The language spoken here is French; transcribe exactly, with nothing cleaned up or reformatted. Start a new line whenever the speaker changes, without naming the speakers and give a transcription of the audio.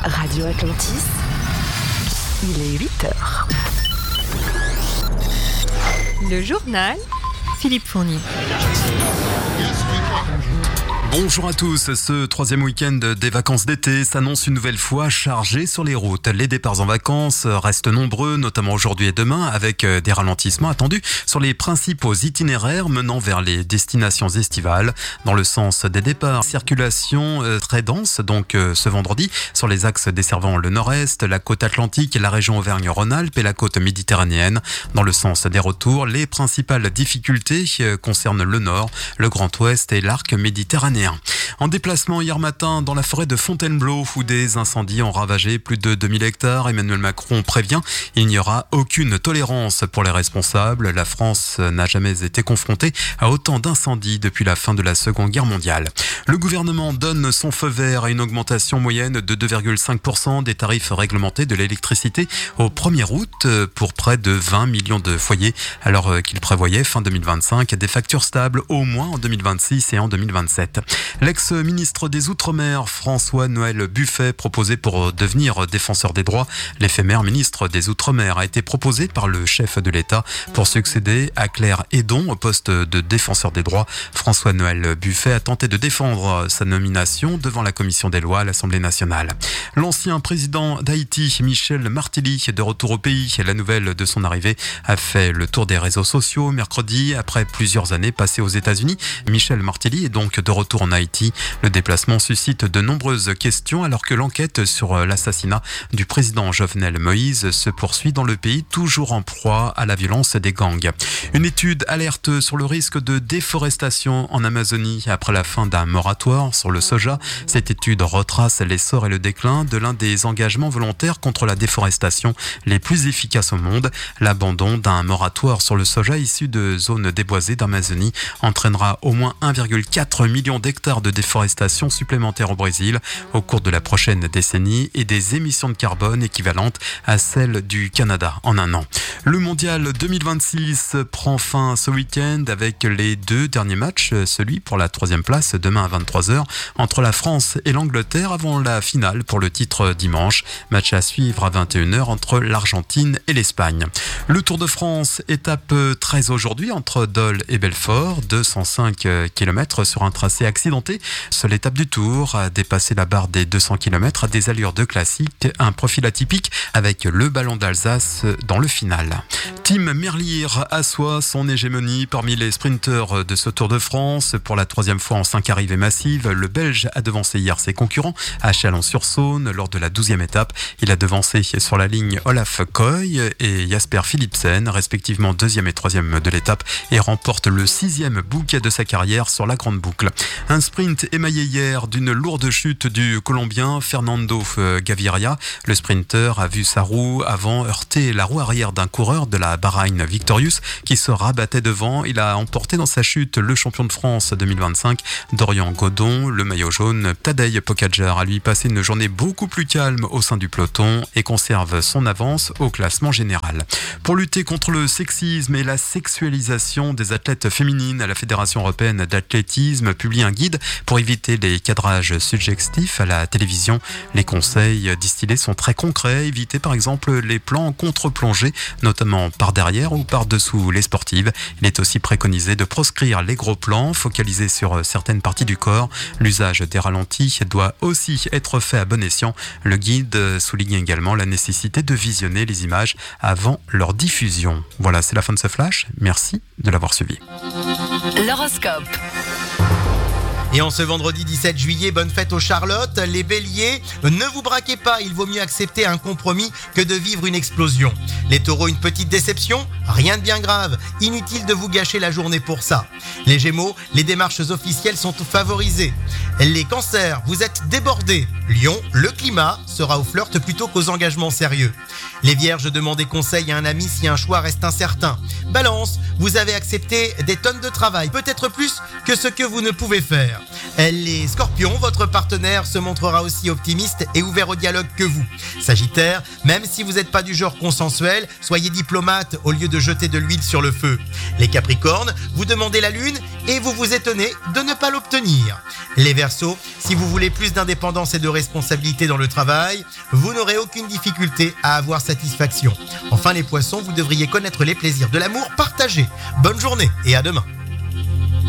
Radio Atlantis, il est huit heures.
Le journal, Philippe Fournier.
Bonjour à tous, ce troisième week-end des vacances d'été s'annonce une nouvelle fois chargé sur les routes. Les départs en vacances restent nombreux, notamment aujourd'hui et demain, avec des ralentissements attendus sur les principaux itinéraires menant vers les destinations estivales. Dans le sens des départs, circulation très dense, donc ce vendredi, sur les axes desservant le nord-est, la côte atlantique, la région Auvergne-Rhône-Alpes et la côte méditerranéenne. Dans le sens des retours, les principales difficultés concernent le nord, le Grand Ouest et l'arc méditerranéen. En déplacement hier matin dans la forêt de Fontainebleau où des incendies ont ravagé plus de deux mille hectares, Emmanuel Macron prévient, il n'y aura aucune tolérance pour les responsables. La France n'a jamais été confrontée à autant d'incendies depuis la fin de la Seconde Guerre mondiale. Le gouvernement donne son feu vert à une augmentation moyenne de deux virgule cinq pour cent des tarifs réglementés de l'électricité au premier août pour près de vingt millions de foyers, alors qu'il prévoyait fin deux mille vingt-cinq des factures stables au moins en deux mille vingt-six et en deux mille vingt-sept. L'ex-ministre des Outre-mer, François-Noël Buffet, proposé pour devenir défenseur des droits. L'éphémère ministre des Outre-mer a été proposé par le chef de l'État pour succéder à Claire Hédon au poste de défenseur des droits. François-Noël Buffet a tenté de défendre sa nomination devant la commission des lois à l'Assemblée nationale. L'ancien président d'Haïti, Michel Martelly, de retour au pays. La nouvelle de son arrivée a fait le tour des réseaux sociaux mercredi. Après plusieurs années passées aux États-Unis, Michel Martelly est donc de retour en Haïti. Le déplacement suscite de nombreuses questions alors que l'enquête sur l'assassinat du président Jovenel Moïse se poursuit dans le pays, toujours en proie à la violence des gangs. Une étude alerte sur le risque de déforestation en Amazonie après la fin d'un moratoire sur le soja. Cette étude retrace l'essor et le déclin de l'un des engagements volontaires contre la déforestation les plus efficaces au monde. L'abandon d'un moratoire sur le soja issu de zones déboisées d'Amazonie entraînera au moins un virgule quatre million d'hectares de déforestation supplémentaire au Brésil au cours de la prochaine décennie et des émissions de carbone équivalentes à celles du Canada en un an. Le mondial deux mille vingt-six prend fin ce week-end avec les deux derniers matchs, celui pour la troisième place demain à vingt-trois heures entre la France et l'Angleterre avant la finale pour le titre dimanche. Match à suivre à vingt et une heures entre l'Argentine et l'Espagne. Le Tour de France, étape treize aujourd'hui entre Dole et Belfort, deux cent cinq kilomètres sur un tracé accidenté. Seule étape du Tour a dépassé la barre des deux cents kilomètres à des allures de classique, un profil atypique avec le ballon d'Alsace dans le final. Tim Merlier assoit son hégémonie parmi les sprinteurs de ce Tour de France. Pour la troisième fois en cinq arrivées massives, le Belge a devancé hier ses concurrents à Chalon-sur-Saône lors de la douzième étape. Il a devancé sur la ligne Olaf Koy et Jasper Philipsen, respectivement deuxième et troisième de l'étape, et remporte le sixième bouquet de sa carrière sur la grande boucle. Un sprint émaillé hier d'une lourde chute du Colombien Fernando Gaviria. Le sprinter a vu sa roue avant heurter la roue arrière d'un coureur de la Bahrain Victorious qui se rabattait devant. Il a emporté dans sa chute le champion de France deux mille vingt-cinq, Dorian Godon. Le maillot jaune, Tadej Pogačar, a lui passé une journée beaucoup plus calme au sein du peloton et conserve son avance au classement général. Pour lutter contre le sexisme et la sexualisation des athlètes féminines, la Fédération européenne d'athlétisme publie un guide pour éviter les cadrages suggestifs à la télévision. Les conseils distillés sont très concrets. Éviter par exemple les plans contre-plongée, notamment par derrière ou par-dessous les sportives. Il est aussi préconisé de proscrire les gros plans focalisés sur certaines parties du corps. L'usage des ralentis doit aussi être fait à bon escient. Le guide souligne également la nécessité de visionner les images avant leur diffusion. Voilà, c'est la fin de ce flash. Merci de l'avoir suivi.
L'horoscope.
Et en ce vendredi dix-sept juillet, bonne fête aux Charlottes. Les béliers, ne vous braquez pas, il vaut mieux accepter un compromis que de vivre une explosion. Les taureaux, une petite déception, rien de bien grave, inutile de vous gâcher la journée pour ça. Les gémeaux, les démarches officielles sont favorisées. Les cancers, vous êtes débordés. Lion, le climat sera au flirt plutôt qu'aux engagements sérieux. Les vierges, demandez conseil à un ami si un choix reste incertain. Balance, vous avez accepté des tonnes de travail, peut-être plus que ce que vous ne pouvez faire. Les Scorpions, votre partenaire se montrera aussi optimiste et ouvert au dialogue que vous. Sagittaire, même si vous n'êtes pas du genre consensuel, soyez diplomate au lieu de jeter de l'huile sur le feu. Les Capricornes, vous demandez la lune et vous vous étonnez de ne pas l'obtenir. Les Verseaux, si vous voulez plus d'indépendance et de responsabilité dans le travail, vous n'aurez aucune difficulté à avoir satisfaction. Enfin les Poissons, vous devriez connaître les plaisirs de l'amour partagé. Bonne journée et à demain.